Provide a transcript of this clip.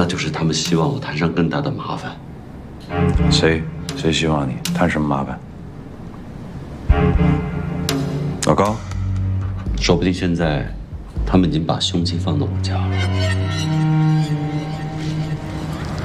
那就是他们希望我摊上更大的麻烦。 谁希望你摊什么麻烦？老高， 说不定现在他们已经把凶器放到我家了。